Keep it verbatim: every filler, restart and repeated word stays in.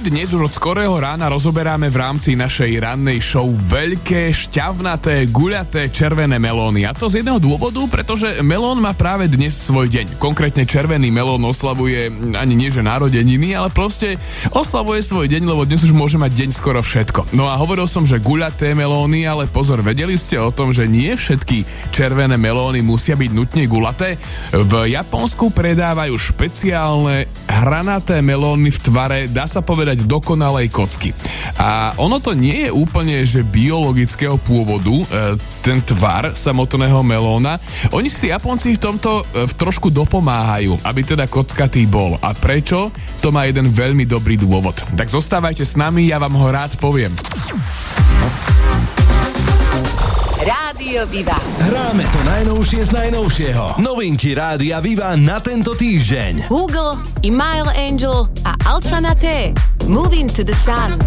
dnes už od skorého rána rozoberáme v rámci našej rannej show veľké, šťavnaté, guľaté červené melóny. A to z jedného dôvodu, pretože melón má práve dnes svoj deň. Konkrétne červený melón oslavuje ani nie že narodeniny, ale proste oslavuje svoj deň, lebo dnes už môže mať deň skoro všetko. No a hovoril som, že guľaté melóny, ale pozor, vedeli ste o tom, že nie všetky červené melóny musia byť nutne guľaté? V Japonsku predávajú špeciálne hranaté melóny v tvare, dá sa povedať, dokonalej kocky. A ono to nie je úplne, že biologického pôvodu, e, ten tvar samotného melóna. Oni si Japonci v tomto e, trošku dopomáhajú, aby teda kockatý bol. A prečo? To má jeden veľmi dobrý dôvod. Tak zostávajte s nami, ja vám ho rád poviem. Rádio Viva. Hráme to najnovšie z najnovšieho. Novinky Rádia Viva na tento týždeň. Google, Email Angel a Ultra Naté. Moving to the Sun.